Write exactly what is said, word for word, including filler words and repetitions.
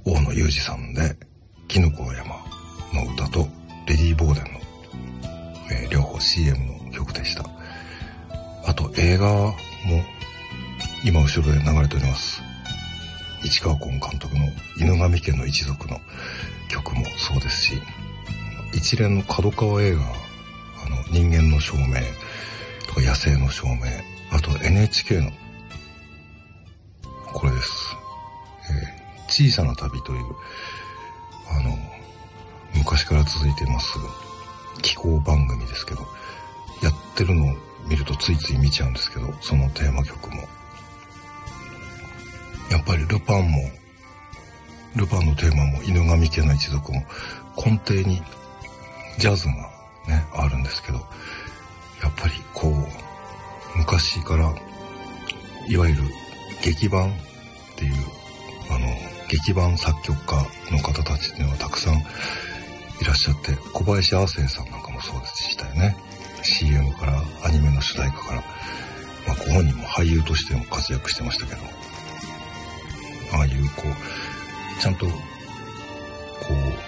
大野裕二さんでキノコの山の歌とレディー・ボーデンの、えー、両方 シーエム の曲でした。あと映画も今後ろで流れております。市川崑監督の犬神家の一族の曲もそうですし、一連の角川映画、あの人間の証明とか野生の証明、あと エヌエイチケー のこれです、えー、小さな旅というあの昔から続いています気候番組ですけど、やってるのを見るとついつい見ちゃうんですけど、そのテーマ曲もやっぱりルパンもルパンのテーマも犬神家の一族も根底にジャズがねあるんですけど、やっぱりこう昔からいわゆる劇版っていうあの劇版作曲家の方たちっていうのはたくさんいらっしゃって、小林亜生さんなんかもそうでしたよね。 シーエム からアニメの主題歌から、まあ、ご本人も俳優としても活躍してましたけど、ああいうこうちゃんとこう